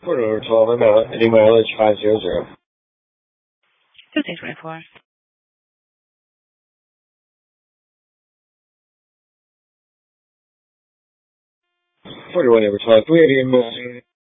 Port over 12, any mileage 500. 1524. 41 over 12, 380 in